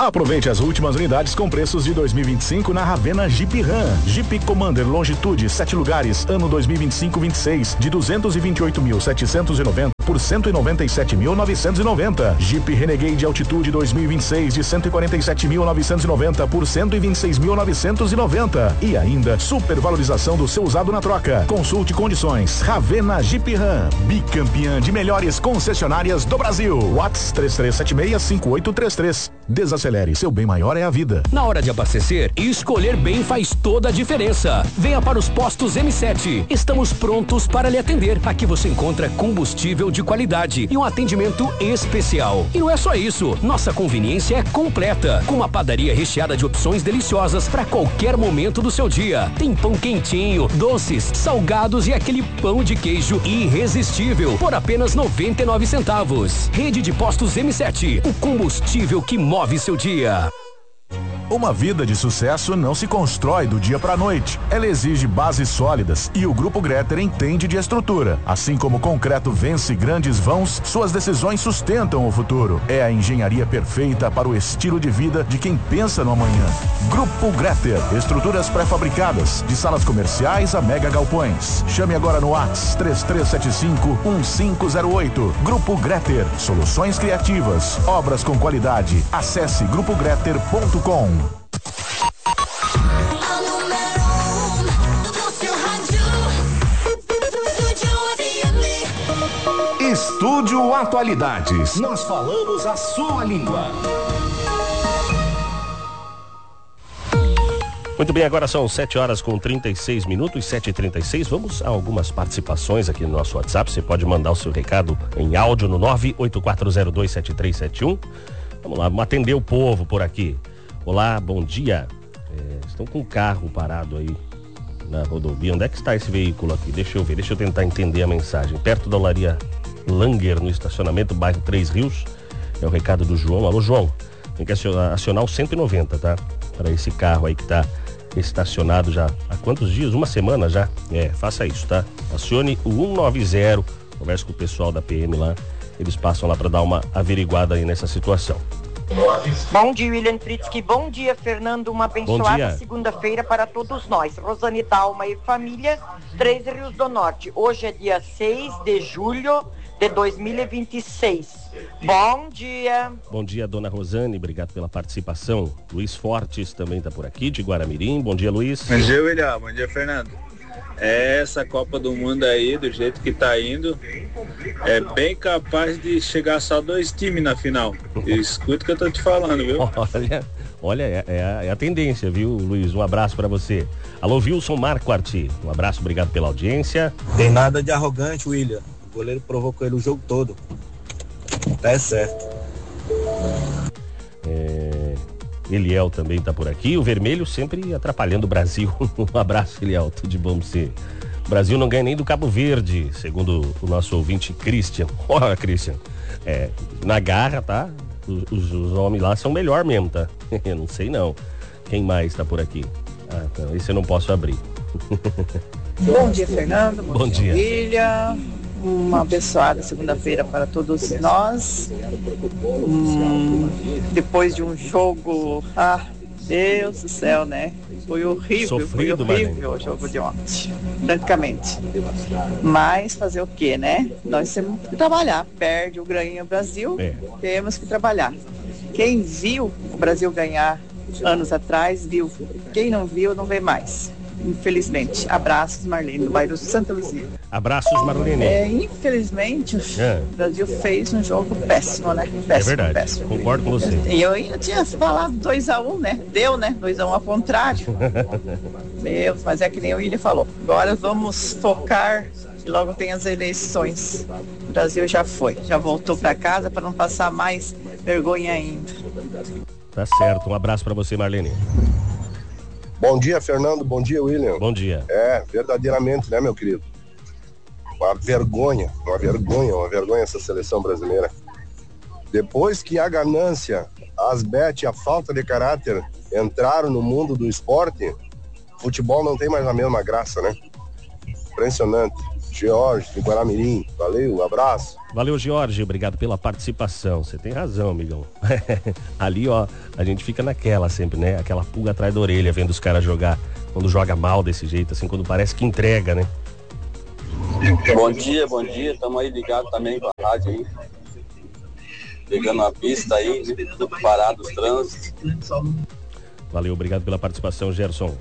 Aproveite as últimas unidades com preços de 2025 na Ravena Jeep Ram. Jeep Commander Longitude 7 lugares, ano 2025-26, de 228.790 por 197.990. Jeep Renegade Altitude 2026 de 147.990 por 126.990. E ainda supervalorização do seu usado na troca. Consulte condições. Ravena Jeep Ram, bicampeã de melhores concessionárias do Brasil. WhatsApp 33765833. Desacelere, seu bem maior é a vida. Na hora de abastecer, escolher bem faz toda a diferença. Venha para os postos M7. Estamos prontos para lhe atender. Aqui você encontra combustível de qualidade e um atendimento especial. E não é só isso, nossa conveniência é completa, com uma padaria recheada de opções deliciosas para qualquer momento do seu dia. Tem pão quentinho, doces, salgados e aquele pão de queijo irresistível por apenas 99 centavos. Rede de Postos M7, o combustível que move seu dia. Uma vida de sucesso não se constrói do dia pra noite. Ela exige bases sólidas e o Grupo Greter entende de estrutura. Assim como o concreto vence grandes vãos, suas decisões sustentam o futuro. É a engenharia perfeita para o estilo de vida de quem pensa no amanhã. Grupo Greter, estruturas pré-fabricadas, de salas comerciais a mega galpões. Chame agora no WhatsApp 3375-1508. Grupo Greter, soluções criativas, obras com qualidade. Acesse grupogreter.com. Estúdio Atualidades. Nós falamos a sua língua. Muito bem, agora são 7h36, 7h36. Vamos a algumas participações aqui no nosso WhatsApp. Você pode mandar o seu recado em áudio no 984027371. Vamos lá, vamos atender o povo por aqui. Olá, bom dia. Estão com um carro parado aí na rodovia. Onde é que está esse veículo aqui? Deixa eu ver, deixa eu tentar entender a mensagem. Perto da Olaria Langer, no estacionamento, bairro Três Rios. É o recado do João. Alô, João. Tem que acionar o 190, tá? Para esse carro aí que tá estacionado já há quantos dias? Uma semana já? Faça isso, tá? Acione o 190. Converse com o pessoal da PM lá. Eles passam lá para dar uma averiguada aí nessa situação. Bom dia, William Fritzky. Bom dia, Fernando. Uma abençoada segunda-feira para todos nós. Rosane Dalma e família, Três Rios do Norte. Hoje é dia 6 de julho de 2026. Bom dia. Bom dia, dona Rosane. Obrigado pela participação. Luiz Fortes também está por aqui, de Guaramirim. Bom dia, Luiz. Bom dia, William. Bom dia, Fernando. Essa Copa do Mundo aí, do jeito que tá indo, é bem capaz de chegar só 2 times na final. Escuta o que eu tô te falando, viu? Olha, é a tendência, viu, Luiz? Um abraço pra você. Alô, Wilson Marquardt. Um abraço, obrigado pela audiência. Tem nada de arrogante, William. O goleiro provocou ele o jogo todo. Tá certo. Eliel também tá por aqui. O vermelho sempre atrapalhando o Brasil. Um abraço, Eliel. Tudo de bom pra você. O Brasil não ganha nem do Cabo Verde, segundo o nosso ouvinte Christian. Olha, Christian. Na garra, tá? Os homens lá são melhor mesmo, tá? Eu não sei não. Quem mais tá por aqui? Tá. Esse eu não posso abrir. Bom dia, Fernando. Bom dia. William. Uma abençoada segunda-feira para todos nós. Depois de um jogo, Deus do céu, né? Foi horrível, Sofrido, foi horrível o jogo de ontem, francamente. Mas fazer o quê, né? Nós temos que trabalhar. Perde ou ganha o Brasil, temos que trabalhar. Quem viu o Brasil ganhar anos atrás, viu. Quem não viu, não vê mais. Infelizmente. Abraços, Marlene, do bairro Santa Luzia. Abraços, Marlene. Infelizmente, o Brasil fez um jogo péssimo, né? Péssimo, é verdade, péssimo. Concordo com você. E eu ainda tinha falado 2-1, né? Deu, né? 2-1 ao contrário. Mas é que nem o William falou. Agora vamos focar e logo tem as eleições. O Brasil já foi, já voltou para casa para não passar mais vergonha ainda. Tá certo, um abraço para você, Marlene. Bom dia, Fernando. Bom dia, William. Bom dia. Verdadeiramente, né, meu querido? Uma vergonha essa seleção brasileira. Depois que a ganância, as bet, a falta de caráter entraram no mundo do esporte, futebol não tem mais a mesma graça, né? Impressionante. George, de Guaramirim. Valeu, um abraço. Valeu, Jorge, obrigado pela participação. Você tem razão, amigão. Ali, ó, a gente fica naquela sempre, né? Aquela pulga atrás da orelha, vendo os caras jogar, quando joga mal desse jeito, assim, quando parece que entrega, né? Bom dia, estamos aí ligados também com a rádio aí. Pegando a pista aí, tudo parado, os trânsitos. Valeu, obrigado pela participação, Gerson.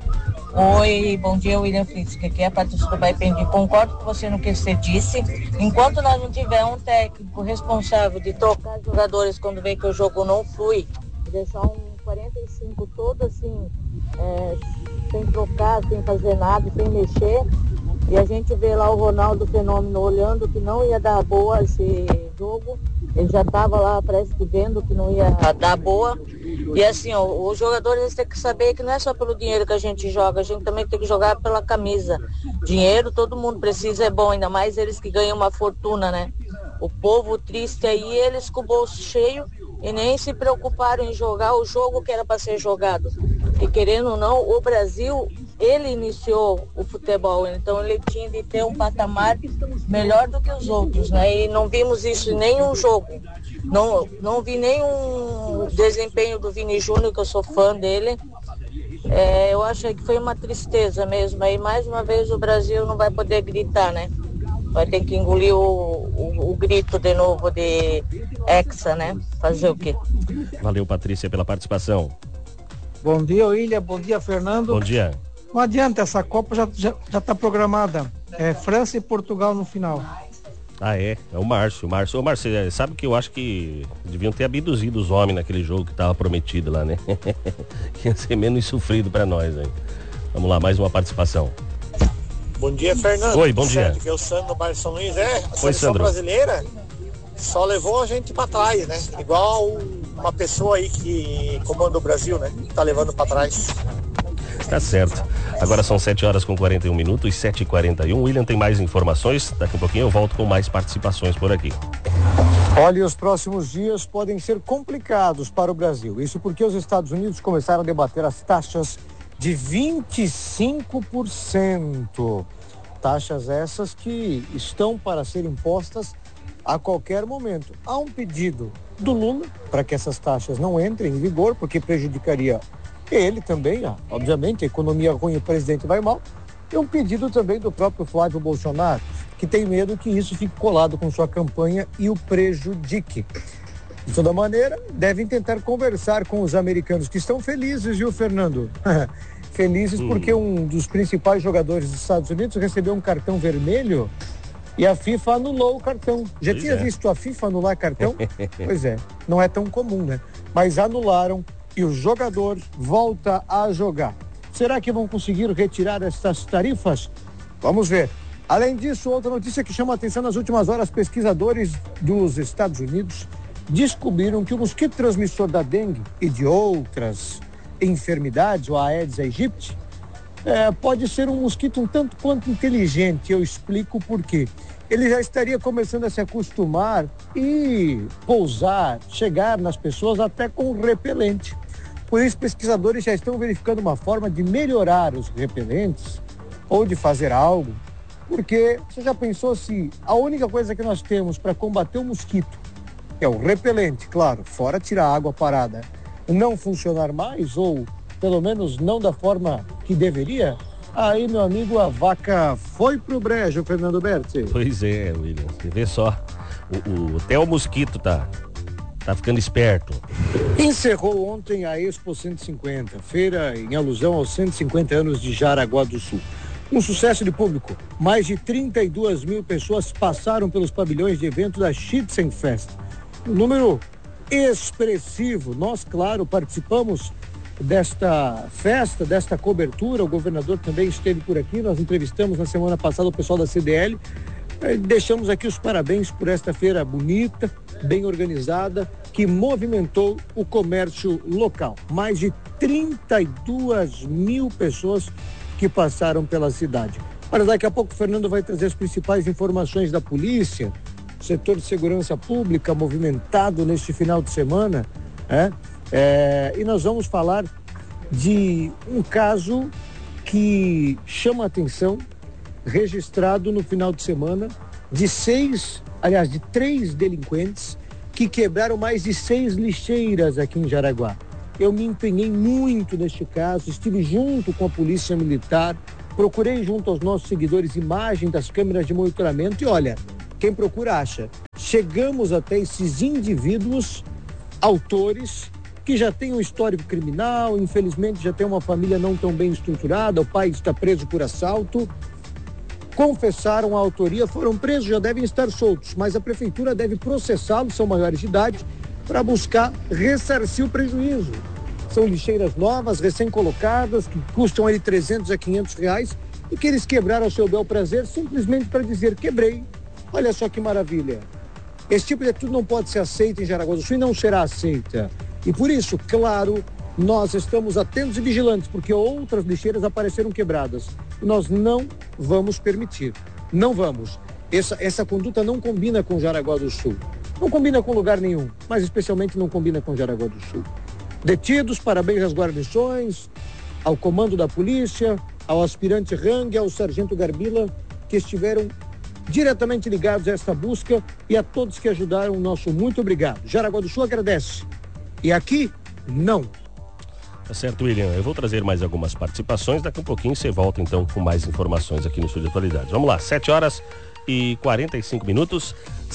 Oi, bom dia, William Fritz, que aqui é a Patrícia do Baipendi. Concordo com você no que você disse. Enquanto nós não tiver um técnico responsável de trocar jogadores quando vê que o jogo não flui, deixar um 45 todo assim, sem trocar, sem fazer nada, sem mexer, e a gente vê lá o Ronaldo Fenômeno olhando que não ia dar boa esse jogo, ele já estava lá, parece que vendo que não ia dar boa. E assim, ó, os jogadores têm que saber que não é só pelo dinheiro que a gente joga, a gente também tem que jogar pela camisa. Dinheiro todo mundo precisa, é bom, ainda mais eles que ganham uma fortuna, né? O povo triste aí, eles com o bolso cheio e nem se preocuparam em jogar o jogo que era para ser jogado. E querendo ou não, o Brasil, ele iniciou o futebol, então ele tinha de ter um patamar melhor do que os outros, né? E não vimos isso em nenhum jogo. Não vi nenhum desempenho do Vini Júnior, que eu sou fã dele. Eu acho que foi uma tristeza mesmo. Aí mais uma vez o Brasil não vai poder gritar, né? Vai ter que engolir o grito de novo de Hexa, né? Fazer o quê? Valeu, Patrícia, pela participação. Bom dia, William. Bom dia, Fernando. Bom dia. Não adianta, essa Copa já está programada. É França e Portugal no final. Ah, é o Márcio. Ô, Márcio, sabe que eu acho que deviam ter abduzido os homens naquele jogo que estava prometido lá, né? Ia ser menos sofrido para nós, hein? Vamos lá, mais uma participação. Bom dia, Fernando. Oi, bom dia. Que é o Sandro do bairro São Luís. A seleção Sandro. brasileira só levou a gente para trás, né? Igual uma pessoa aí que comanda o Brasil, né? Tá levando para trás. Tá certo. Agora são 7h41, 7h41. O William tem mais informações. Daqui a pouquinho eu volto com mais participações por aqui. Olha, os próximos dias podem ser complicados para o Brasil. Isso porque os Estados Unidos começaram a debater as taxas de 25%. Taxas essas que estão para serem impostas a qualquer momento. Há um pedido do Lula para que essas taxas não entrem em vigor, porque prejudicaria ele também, obviamente, a economia ruim, o presidente vai mal. E um pedido também do próprio Flávio Bolsonaro, que tem medo que isso fique colado com sua campanha e o prejudique. De toda maneira, devem tentar conversar com os americanos, que estão felizes, viu, Fernando? Felizes porque um dos principais jogadores dos Estados Unidos recebeu um cartão vermelho e a FIFA anulou o cartão. Já tinha visto a FIFA anular cartão? Pois é, não é tão comum, né? Mas anularam e o jogador volta a jogar. Será que vão conseguir retirar essas tarifas? Vamos ver. Além disso, outra notícia que chama a atenção: nas últimas horas, pesquisadores dos Estados Unidos descobriram que o mosquito transmissor da dengue e de outras enfermidades, o Aedes aegypti, pode ser um mosquito um tanto quanto inteligente. Eu explico por quê. Ele já estaria começando a se acostumar e pousar, chegar nas pessoas até com repelente. Por isso, pesquisadores já estão verificando uma forma de melhorar os repelentes ou de fazer algo, porque você já pensou se a única coisa que nós temos para combater o mosquito é o repelente, claro, fora tirar a água parada, não funcionar mais, ou pelo menos não da forma que deveria? Aí, meu amigo, a vaca foi pro brejo, Fernando Berti. Pois é, William, você vê só, até o mosquito tá ficando esperto. Encerrou ontem a Expo 150, feira em alusão aos 150 anos de Jaraguá do Sul. Um sucesso de público. Mais de 32 mil pessoas passaram pelos pavilhões de evento da Schützenfest. Um número expressivo. Nós, claro, participamos desta festa, desta cobertura. O governador também esteve por aqui. Nós entrevistamos na semana passada o pessoal da CDL. Deixamos aqui os parabéns por esta feira bonita, bem organizada, que movimentou o comércio local. Mais de 32 mil pessoas que passaram pela cidade. Mas daqui a pouco o Fernando vai trazer as principais informações da polícia, setor de segurança pública movimentado neste final de semana, e nós vamos falar de um caso que chama a atenção registrado no final de semana de 3 delinquentes que quebraram mais de 6 lixeiras aqui em Jaraguá. Eu me empenhei muito neste caso, estive junto com a Polícia Militar, procurei junto aos nossos seguidores imagem das câmeras de monitoramento e olha, quem procura acha. Chegamos até esses indivíduos autores que já têm um histórico criminal, infelizmente já tem uma família não tão bem estruturada, o pai está preso por assalto, confessaram a autoria, foram presos, já devem estar soltos, mas a prefeitura deve processá-los, são maiores de idade, para buscar ressarcir o prejuízo. São lixeiras novas, recém-colocadas, que custam ali R$300 a R$500 e que eles quebraram ao seu bel prazer simplesmente para dizer, quebrei. Olha só que maravilha. Esse tipo de atitude não pode ser aceita em Jaraguá do Sul e não será aceita. E por isso, claro, nós estamos atentos e vigilantes, porque outras lixeiras apareceram quebradas. E nós não vamos permitir. Não vamos. Essa conduta não combina com Jaraguá do Sul. Não combina com lugar nenhum, mas especialmente não combina com Jaraguá do Sul. Detidos, parabéns às guarnições, ao comando da polícia, ao aspirante Rang, ao sargento Garbila, que estiveram diretamente ligados a esta busca, e a todos que ajudaram, o nosso muito obrigado. Jaraguá do Sul agradece. E aqui, não. Tá certo, William. Eu vou trazer mais algumas participações. Daqui a um pouquinho você volta, então, com mais informações aqui no Estúdio de Atualidades. Vamos lá, 7h45.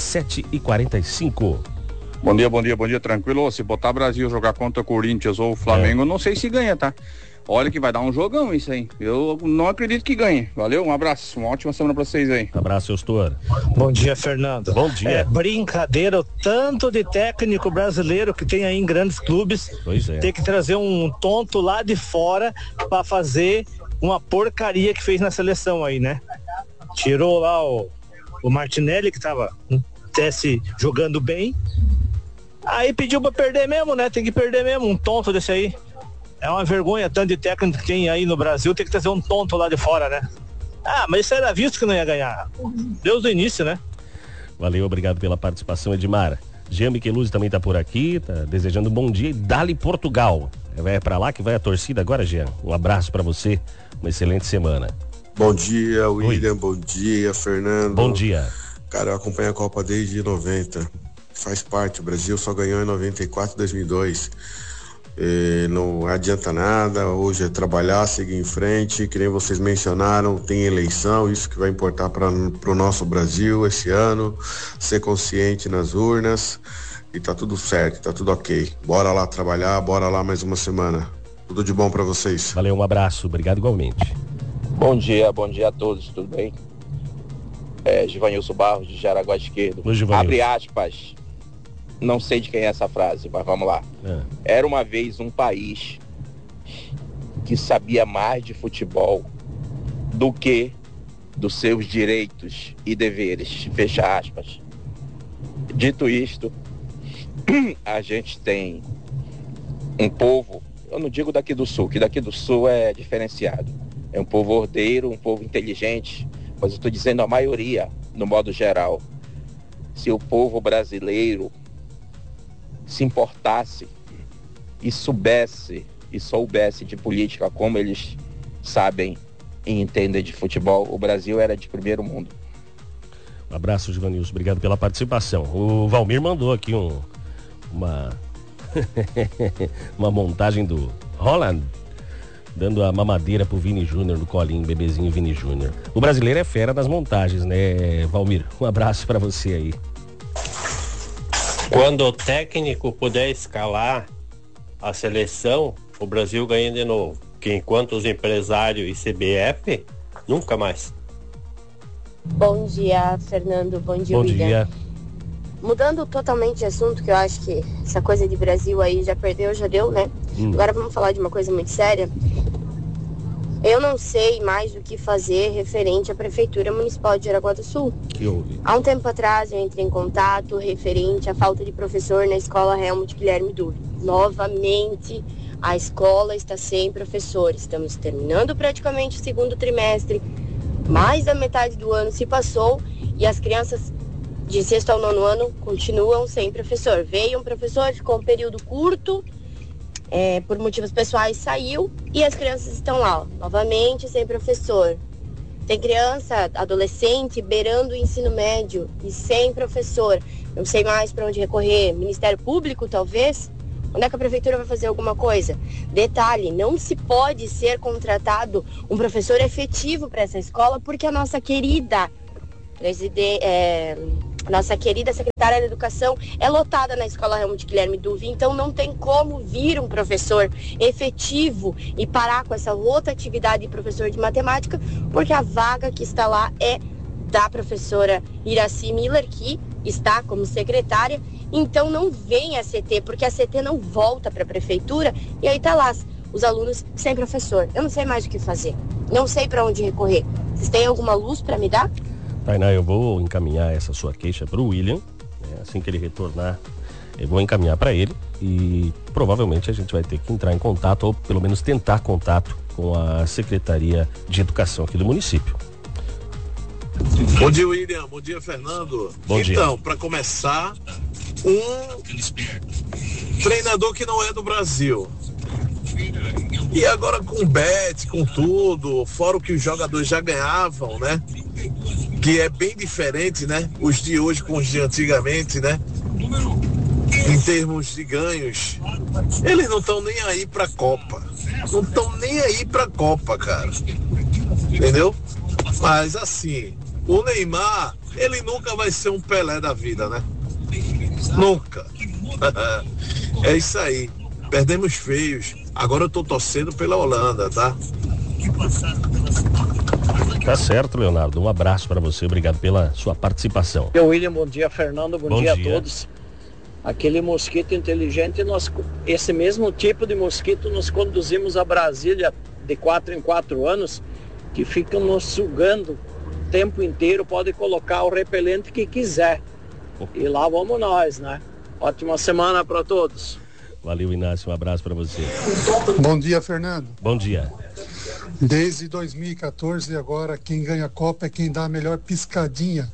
7h45. Bom dia, tranquilo. Se botar Brasil jogar contra Corinthians ou Flamengo, não sei se ganha, tá? Olha que vai dar um jogão isso aí. Eu não acredito que ganhe. Valeu, um abraço, uma ótima semana pra vocês aí. Abraço, Eustor. Bom dia, Fernando. Bom dia. É brincadeira o tanto de técnico brasileiro que tem aí em grandes clubes. Pois é. Tem que trazer um tonto lá de fora pra fazer uma porcaria que fez na seleção aí, né? Tirou lá o Martinelli, que tava jogando bem. Aí pediu pra perder mesmo, né? Tem que perder mesmo, um tonto desse aí. É uma vergonha tanto de técnico que tem aí no Brasil, tem que trazer um tonto lá de fora, né? Ah, mas isso era visto que não ia ganhar. Desde o início, né? Valeu, obrigado pela participação, Edmar. Jean Micheluzzi também tá por aqui, tá desejando um bom dia e dali Portugal. É pra lá que vai a torcida agora, Jean. Um abraço pra você, uma excelente semana. Bom dia, William. Oi. Bom dia, Fernando. Bom dia. Cara, eu acompanho a Copa desde 90. Faz parte, o Brasil só ganhou em 94 e 2002. Não adianta nada, hoje é trabalhar, seguir em frente, que nem vocês mencionaram, tem eleição, isso que vai importar para o nosso Brasil esse ano, ser consciente nas urnas, e tá tudo certo, tá tudo ok. Bora lá trabalhar, bora lá mais uma semana. Tudo de bom para vocês. Valeu, um abraço, obrigado igualmente. Bom dia a todos, tudo bem? Givanilson Barros, de Jaraguá Esquerdo. Abre aspas. Não sei de quem é essa frase, mas vamos lá. Era uma vez um país que sabia mais de futebol do que dos seus direitos e deveres. Fecha aspas. Dito isto, a gente tem um povo, eu não digo daqui do Sul, que daqui do Sul é diferenciado. É um povo ordeiro, um povo inteligente, mas eu estou dizendo a maioria, no modo geral. Se o povo brasileiro se importasse e soubesse de política como eles sabem e entendem de futebol, o Brasil era de primeiro mundo. Um abraço, Givanilson, obrigado pela participação. O Valmir mandou aqui uma montagem do Holland dando a mamadeira pro Vini Júnior no colinho, bebezinho Vini Júnior. O brasileiro é fera nas montagens, né, Valmir? Um abraço para você aí. Quando o técnico puder escalar a seleção, o Brasil ganha de novo. Que enquanto os empresários e CBF, nunca mais. Bom dia, Fernando. Bom dia, Bom William. dia. Mudando totalmente de assunto, que eu acho que essa coisa de Brasil aí já perdeu, já deu, né? Agora vamos falar de uma coisa muito séria. Eu não sei mais o que fazer referente à Prefeitura Municipal de Jaraguá do Sul. Que houve? Há um tempo atrás eu entrei em contato referente à falta de professor na escola Helmut Guilherme Duro. Novamente, a escola está sem professor. Estamos terminando praticamente o segundo trimestre. Mais da metade do ano se passou e as crianças de 6º ao 9º ano continuam sem professor. Veio um professor, ficou um período curto, por motivos pessoais saiu e as crianças estão lá, ó, novamente sem professor. Tem criança, adolescente, beirando o ensino médio e sem professor. Não sei mais para onde recorrer. Ministério Público, talvez? Onde é que a prefeitura vai fazer alguma coisa? Detalhe, não se pode ser contratado um professor efetivo para essa escola, porque a nossa querida secretária da Educação é lotada na escola Helmut Guilherme Duve, então não tem como vir um professor efetivo e parar com essa rotatividade de professor de matemática, porque a vaga que está lá é da professora Iraci Miller, que está como secretária. Então não vem a CT, porque a CT não volta para a prefeitura e aí tá lá os alunos sem professor. Eu não sei mais o que fazer, não sei para onde recorrer. Vocês têm alguma luz para me dar? Tainá, eu vou encaminhar essa sua queixa para o William, né? Assim que ele retornar, eu vou encaminhar para ele e provavelmente a gente vai ter que entrar em contato, ou pelo menos tentar contato com a Secretaria de Educação aqui do município. Bom dia, William. Bom dia, Fernando. Bom dia. Então, para começar, um treinador que não é do Brasil. E agora com o Bet, com tudo, fora o que os jogadores já ganhavam, né? Que é bem diferente, né? Os de hoje com os de antigamente, né? Em termos de ganhos, eles não estão nem aí pra Copa. Não estão nem aí pra Copa, cara. Entendeu? Mas assim, o Neymar, ele nunca vai ser um Pelé da vida, né? Nunca. É isso aí. Perdemos feios. Agora eu tô torcendo pela Holanda, tá? Tá certo, Leonardo. Um abraço para você. Obrigado pela sua participação. Bom dia, William. Bom dia, Fernando. Bom dia a todos. Aquele mosquito inteligente, esse mesmo tipo de mosquito nós conduzimos a Brasília de 4 em 4 anos, que ficam nos sugando o tempo inteiro. Pode colocar o repelente que quiser. E lá vamos nós, né? Ótima semana para todos. Valeu, Inácio. Um abraço para você. Bom dia, Fernando. Bom dia. Desde 2014 agora quem ganha a Copa é quem dá a melhor piscadinha.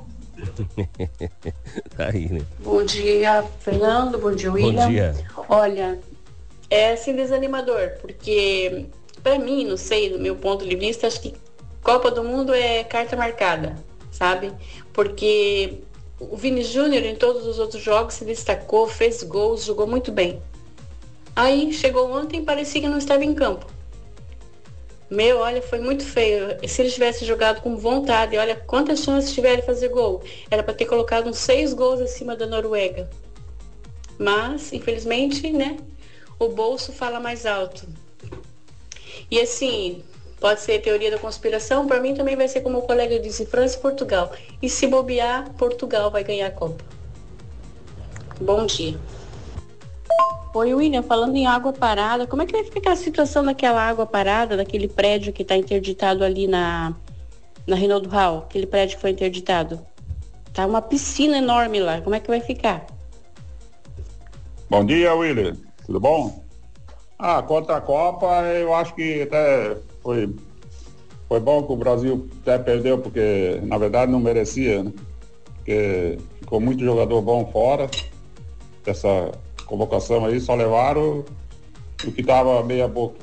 Tá aí, né? Bom dia, Fernando. Bom dia, William. Bom dia. Olha, é assim desanimador, porque para mim, não sei, do meu ponto de vista, acho que Copa do Mundo é carta marcada, sabe? Porque o Vini Júnior em todos os outros jogos se destacou, fez gols, jogou muito bem. Aí chegou ontem e parecia que não estava em campo. Olha, foi muito feio. Se ele tivesse jogado com vontade, olha quantas chances tiveram de fazer gol. Era para ter colocado uns 6 gols acima da Noruega. Mas, infelizmente, né, o bolso fala mais alto. E assim, pode ser teoria da conspiração, para mim também vai ser como o colega disse, França e Portugal. E se bobear, Portugal vai ganhar a Copa. Bom dia. Oi, William, falando em água parada, como é que vai ficar a situação daquela água parada, daquele prédio que está interditado ali na Reinaldo Hall, aquele prédio que foi interditado? Tá uma piscina enorme lá, como é que vai ficar? Bom dia, William, tudo bom? Quanto à Copa, eu acho que até foi bom que o Brasil até perdeu, porque na verdade não merecia, né? Porque ficou muito jogador bom fora dessa convocação aí, só levaram o que estava meia boca.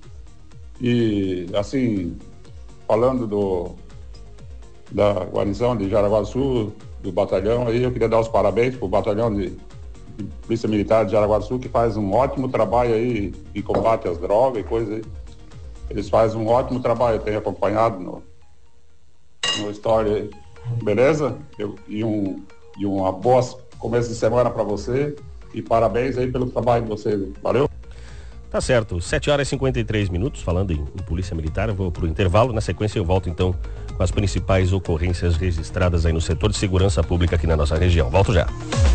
E assim, falando da guarnição de Jaraguá do Sul, do batalhão aí, eu queria dar os parabéns pro batalhão de Polícia Militar de Jaraguá do Sul, que faz um ótimo trabalho aí em combate às drogas e coisas aí. Eles fazem um ótimo trabalho, eu tenho acompanhado no História aí. Beleza? E uma boa começo de semana para você. E parabéns aí pelo trabalho de vocês. Valeu? Tá certo. 7h53, falando em Polícia Militar, eu vou pro intervalo. Na sequência eu volto então com as principais ocorrências registradas aí no setor de segurança pública aqui na nossa região. Volto já.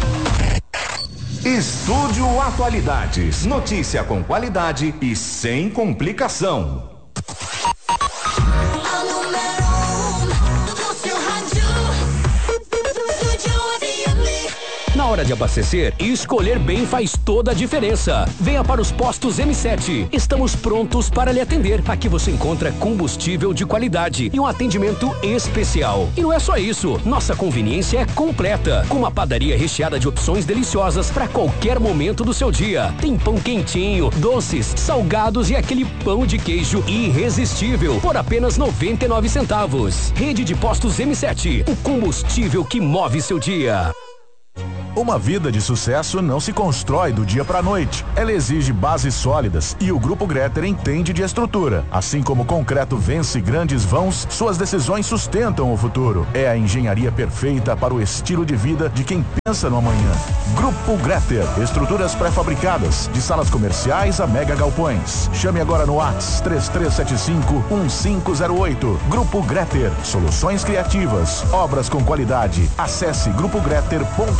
Estúdio Atualidades. Notícia com qualidade e sem complicação. Na hora de abastecer, escolher bem faz toda a diferença. Venha para os postos M7. Estamos prontos para lhe atender. Aqui você encontra combustível de qualidade e um atendimento especial. E não é só isso, nossa conveniência é completa, com uma padaria recheada de opções deliciosas para qualquer momento do seu dia. Tem pão quentinho, doces, salgados e aquele pão de queijo irresistível por apenas 99 centavos. Rede de Postos M7, o combustível que move seu dia. Uma vida de sucesso não se constrói do dia pra noite. Ela exige bases sólidas e o Grupo Greter entende de estrutura. Assim como o concreto vence grandes vãos, suas decisões sustentam o futuro. É a engenharia perfeita para o estilo de vida de quem pensa no amanhã. Grupo Greter, estruturas pré-fabricadas, de salas comerciais a mega galpões. Chame agora no WhatsApp 3375-1508. Grupo Greter, soluções criativas, obras com qualidade. Acesse grupogreter.com.br.